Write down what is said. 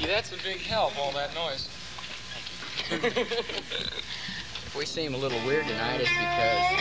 you. That's a big help, all that noise. If we seem a little weird tonight, it's because